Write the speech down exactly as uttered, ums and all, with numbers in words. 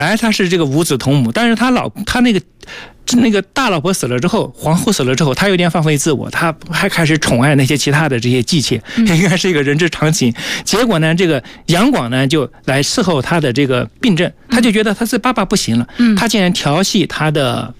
来他是这个五子同母，但是他老他那个那个大老婆死了之后，皇后死了之后，他有点放飞自我，他还开始宠爱那些其他的这些姬妾，应该是一个人之常情。结果呢，这个杨广呢就来伺候他的这个病症，他就觉得他是爸爸不行了，他竟然调戏他的